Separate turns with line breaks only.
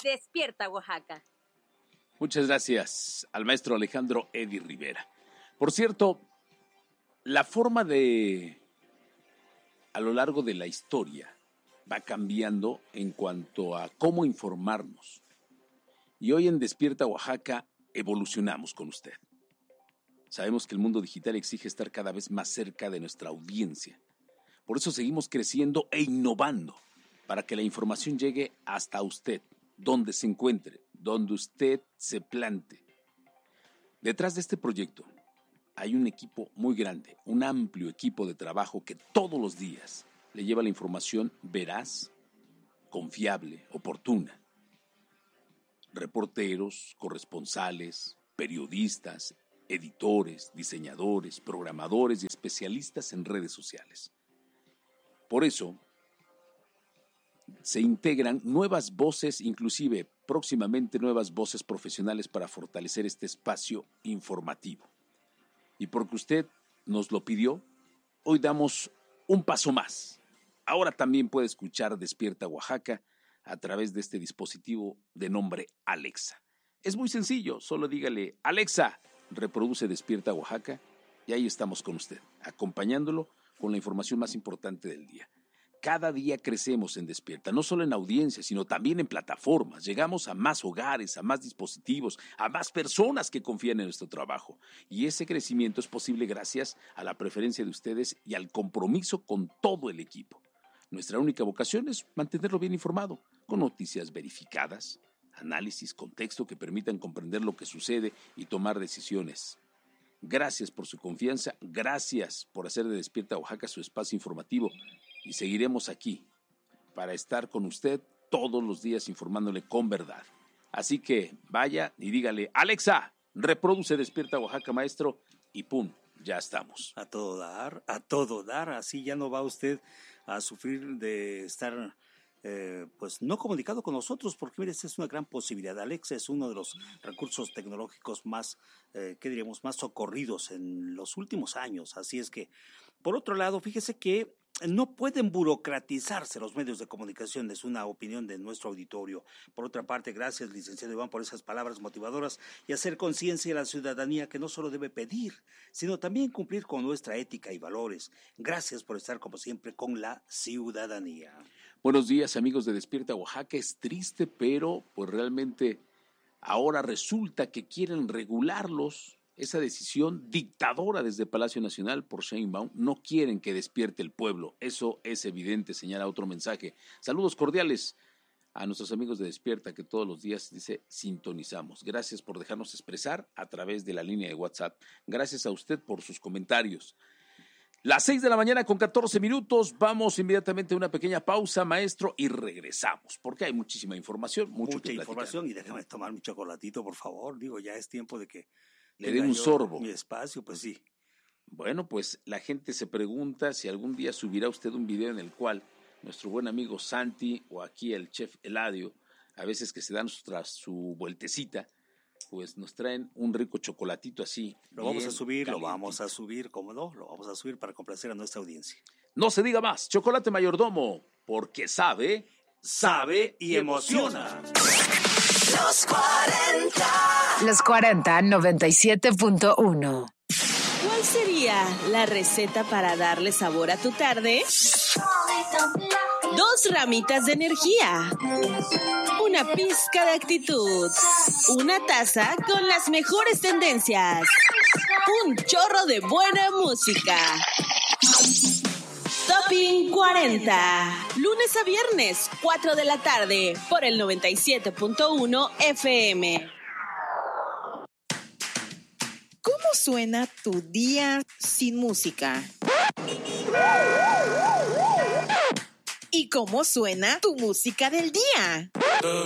Despierta Oaxaca.
Muchas gracias al maestro Alejandro Eddie Rivera. Por cierto, la forma a lo largo de la historia va cambiando en cuanto a cómo informarnos. Y hoy en Despierta Oaxaca evolucionamos con usted. Sabemos que el mundo digital exige estar cada vez más cerca de nuestra audiencia. Por eso seguimos creciendo e innovando para que la información llegue hasta usted, donde se encuentre, donde usted se plante. Detrás de este proyecto hay un equipo muy grande, un amplio equipo de trabajo que todos los días le lleva la información veraz, confiable, oportuna. Reporteros, corresponsales, periodistas, editores, diseñadores, programadores y especialistas en redes sociales. Por eso, se integran nuevas voces, inclusive próximamente nuevas voces profesionales para fortalecer este espacio informativo. Y porque usted nos lo pidió, hoy damos un paso más. Ahora también puede escuchar Despierta Oaxaca a través de este dispositivo de nombre Alexa. Es muy sencillo, solo dígale, Alexa, reproduce Despierta Oaxaca, y ahí estamos con usted, acompañándolo con la información más importante del día. Cada día crecemos en Despierta, no solo en audiencia, sino también en plataformas. Llegamos a más hogares, a más dispositivos, a más personas que confían en nuestro trabajo. Y ese crecimiento es posible gracias a la preferencia de ustedes y al compromiso con todo el equipo. Nuestra única vocación es mantenerlo bien informado, con noticias verificadas, análisis, contexto que permitan comprender lo que sucede y tomar decisiones. Gracias por su confianza, gracias por hacer de Despierta Oaxaca su espacio informativo. Y seguiremos aquí para estar con usted todos los días informándole con verdad. Así que vaya y dígale, Alexa, reproduce Despierta Oaxaca, maestro, y ¡pum! Ya estamos.
A todo dar, así ya no va usted a sufrir de estar pues no comunicado con nosotros, porque mire, esta es una gran posibilidad. Alexa es uno de los recursos tecnológicos más, más socorridos en los últimos años. Así es que, por otro lado, fíjese que no pueden burocratizarse los medios de comunicación, es una opinión de nuestro auditorio. Por otra parte, gracias, licenciado Iván, por esas palabras motivadoras y hacer conciencia a la ciudadanía que no solo debe pedir, sino también cumplir con nuestra ética y valores. Gracias por estar, como siempre, con la ciudadanía.
Buenos días, amigos de Despierta Oaxaca. Es triste, pero pues realmente ahora resulta que quieren regularlos. Esa decisión dictadora desde Palacio Nacional por Sheinbaum, no quieren que despierte el pueblo. Eso es evidente, señala otro mensaje. Saludos cordiales a nuestros amigos de Despierta que todos los días, dice, sintonizamos. Gracias por dejarnos expresar a través de la línea de WhatsApp. Gracias a usted por sus comentarios. Las 6:14 a.m, vamos inmediatamente a una pequeña pausa, maestro, y regresamos, porque hay muchísima información, mucha
información, y déjame tomar mi chocolatito, por favor. Digo, ya es tiempo de que
le dé un sorbo.
Mi espacio, pues sí.
Bueno, pues la gente se pregunta si algún día subirá usted un video en el cual nuestro buen amigo Santi o aquí el chef Eladio, a veces que se dan tras su vueltecita, pues nos traen un rico chocolatito así.
Lo vamos a subir, ¿cómo no? Lo vamos a subir para complacer a nuestra audiencia.
No se diga más, Chocolate Mayordomo, porque sabe
y emociona.
Los 40 97.1.
¿Cuál sería la receta para darle sabor a tu tarde? 2 ramitas de energía, una pizca de actitud, una taza con las mejores tendencias, un chorro de buena música. Topping 40, lunes a viernes, 4 de la tarde, por el 97.1 FM.
¿Cómo suena tu día sin música? ¿Y cómo suena tu música del día?